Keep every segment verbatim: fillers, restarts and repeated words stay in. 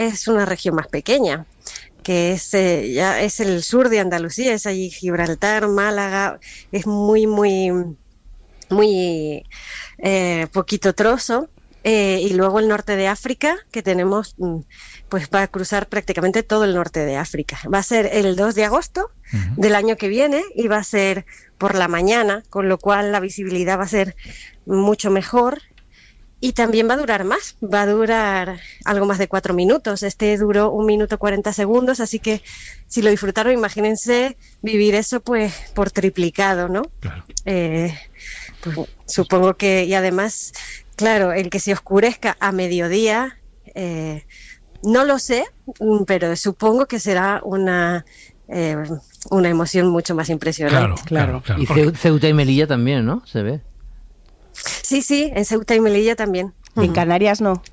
es una región más pequeña, que es eh, ya es el sur de Andalucía, es allí Gibraltar, Málaga, es muy, muy, muy eh, poquito trozo. Eh, y luego el norte de África, que tenemos, pues va a cruzar prácticamente todo el norte de África. Va a ser el dos de agosto uh-huh. del año que viene y va a ser por la mañana, con lo cual la visibilidad va a ser mucho mejor y también va a durar más, va a durar algo más de cuatro minutos. Este duró un minuto cuarenta segundos, así que si lo disfrutaron, imagínense vivir eso pues por triplicado, ¿no? Claro. Eh, pues, supongo que, y además... Claro, el que se oscurezca a mediodía, eh, no lo sé, pero supongo que será una, eh, una emoción mucho más impresionante. Claro, claro, claro. Y porque... Ceuta y Melilla también, ¿no? Se ve. Sí, sí, en Ceuta y Melilla también. En uh-huh. Canarias no.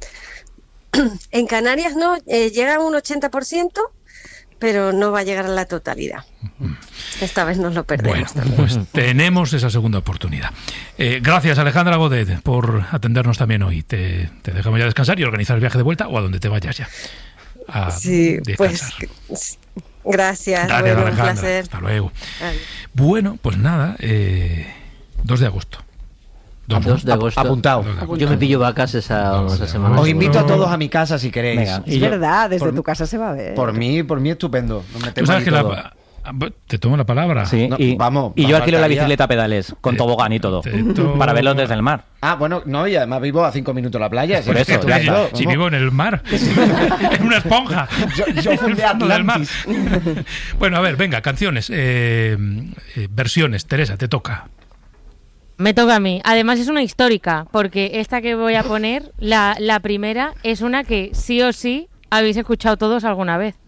En Canarias no, eh, llega a un ochenta por ciento, pero no va a llegar a la totalidad. Esta vez nos lo perdemos. Bueno, pues tenemos esa segunda oportunidad. Eh, gracias, Alejandra Godet, por atendernos también hoy. Te, te dejamos ya descansar y organizar el viaje de vuelta o a donde te vayas ya. A sí, descansar. Pues gracias. Gracias, bueno, Alejandra. Un placer. Hasta luego. Adiós. Bueno, pues nada, eh, dos de agosto. Dos, dos de agosto. Apuntado. Yo me pillo vacas esa, esa semana. Os invito a todos a mi casa si queréis. Venga, es yo, verdad, desde por, tu casa se va a ver. Por mí, por mí estupendo. Nos ¿Tú sabes que la, te tomo la palabra? Sí, no, y, vamos, y yo alquilo la bicicleta a pedales, con te, tobogán y todo, to... para verlo desde el mar. Ah, bueno, no, y además vivo a cinco minutos de la playa. Por si eso, ya está. Si vivo en el mar, en una esponja. Yo, yo fundé Atlantis. Bueno, a ver, venga, canciones, eh, eh, versiones. Teresa, te toca. Me toca a mí. Además es una histórica, porque esta que voy a poner, la, la primera, es una que sí o sí habéis escuchado todos alguna vez.